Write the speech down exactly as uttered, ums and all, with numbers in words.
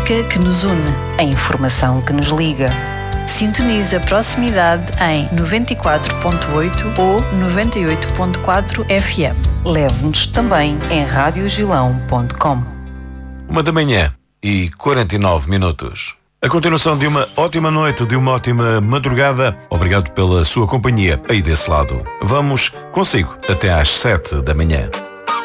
música que nos une, a informação que nos liga. Sintoniza a proximidade em noventa e quatro ponto oito ou noventa e oito ponto quatro F M. Leve-nos também em rádio gilão ponto com. Uma da manhã e quarenta e nove minutos. A continuação de uma ótima noite, de uma ótima madrugada. Obrigado pela sua companhia aí desse lado. Vamos consigo até às sete da manhã.